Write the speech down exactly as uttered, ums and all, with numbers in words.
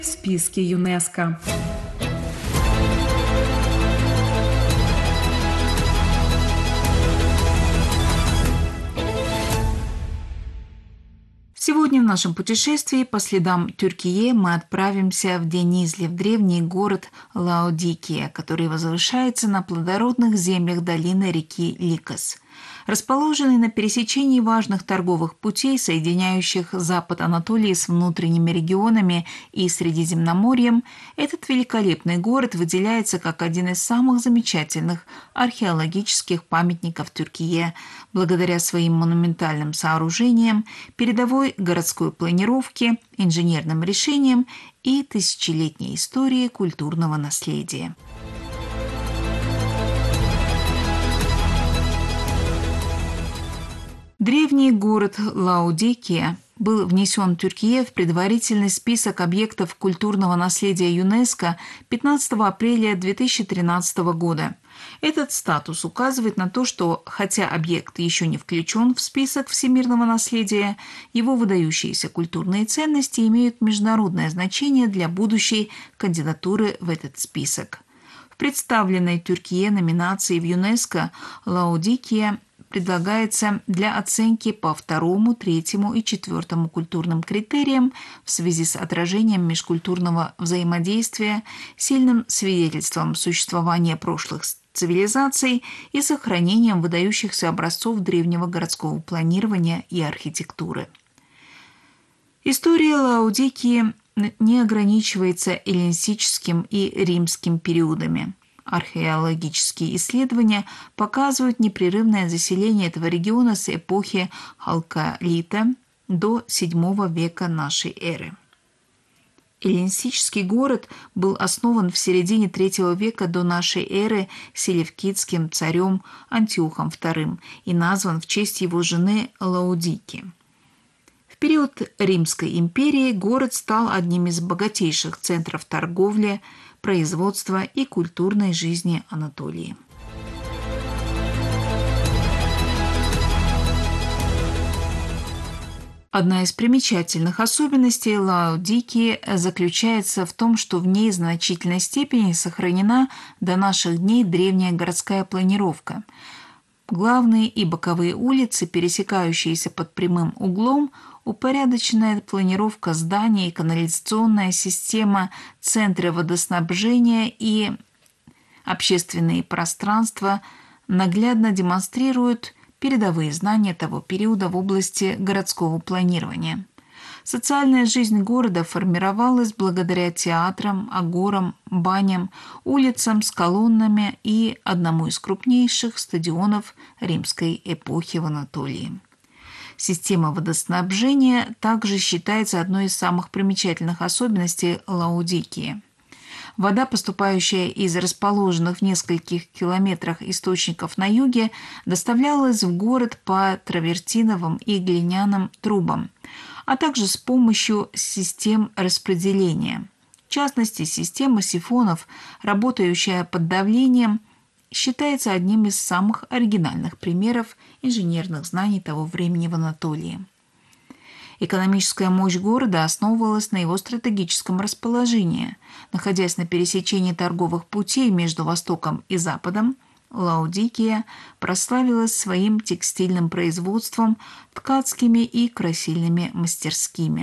в списке ЮНЕСКО. Сегодня в нашем путешествии по следам Тюркии мы отправимся в Денизли, в древний город Лаодикия, который возвышается на плодородных землях долины реки Ликос. Расположенный на пересечении важных торговых путей, соединяющих запад Анатолии с внутренними регионами и Средиземноморьем, этот великолепный город выделяется как один из самых замечательных археологических памятников Тюркии, благодаря своим монументальным сооружениям, передовой городской планировке, инженерным решениям и тысячелетней истории культурного наследия. Древний город Лаодикия был внесен Тюркией в предварительный список объектов культурного наследия ЮНЕСКО пятнадцатого апреля две тысячи тринадцатого года. Этот статус указывает на то, что, хотя объект еще не включен в список всемирного наследия, его выдающиеся культурные ценности имеют международное значение для будущей кандидатуры в этот список. В представленной Тюркией номинации в ЮНЕСКО Лаодикия предлагается для оценки по второму, третьему и четвертому культурным критериям в связи с отражением межкультурного взаимодействия, сильным свидетельством существования прошлых цивилизаций и сохранением выдающихся образцов древнего городского планирования и архитектуры. История Лаодикии не ограничивается эллинистическим и римским периодами. Археологические исследования показывают непрерывное заселение этого региона с эпохи Халкалита до седьмого века нашей эры. Эллинистический город был основан в середине третьего века до нашей эры селевкидским царем Антиохом вторым и назван в честь его жены Лаодики. В период Римской империи город стал одним из богатейших центров торговли, производства и культурной жизни Анатолии. Одна из примечательных особенностей Лаодикии заключается в том, что в ней в значительной степени сохранена до наших дней древняя городская планировка. Главные и боковые улицы, пересекающиеся под прямым углом, упорядоченная планировка зданий, канализационная система, центры водоснабжения и общественные пространства наглядно демонстрируют передовые знания того периода в области городского планирования. Социальная жизнь города формировалась благодаря театрам, агорам, баням, улицам с колоннами и одному из крупнейших стадионов римской эпохи в Анатолии. Система водоснабжения также считается одной из самых примечательных особенностей Лаодикии. Вода, поступающая из расположенных в нескольких километрах источников на юге, доставлялась в город по травертиновым и глиняным трубам, а также с помощью систем распределения. В частности, система сифонов, работающая под давлением, считается одним из самых оригинальных примеров инженерных знаний того времени в Анатолии. Экономическая мощь города основывалась на его стратегическом расположении. Находясь на пересечении торговых путей между Востоком и Западом, Лаодикия прославилась своим текстильным производством, ткацкими и красильными мастерскими.